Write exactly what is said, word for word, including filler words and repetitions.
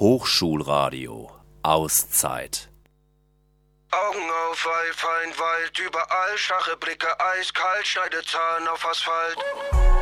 Hochschulradio Auszeit. Augen auf, Wald, Feind, Wald, überall, starre Blicke, eiskalt, schneidet Zahn auf Asphalt.